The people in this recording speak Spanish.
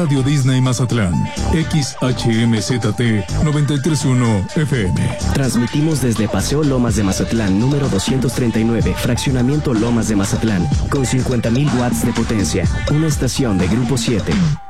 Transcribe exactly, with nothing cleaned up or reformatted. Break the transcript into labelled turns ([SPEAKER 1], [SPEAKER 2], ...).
[SPEAKER 1] Radio Disney Mazatlán, X H M Z T noventa y tres punto uno F M.
[SPEAKER 2] Transmitimos desde Paseo Lomas de Mazatlán, número doscientos treinta y nueve, Fraccionamiento Lomas de Mazatlán, con cincuenta mil watts de potencia. Una estación de Grupo siete.